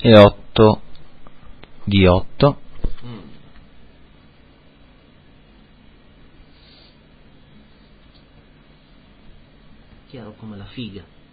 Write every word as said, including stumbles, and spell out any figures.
e otto di otto. Mm. Chiaro come la figa.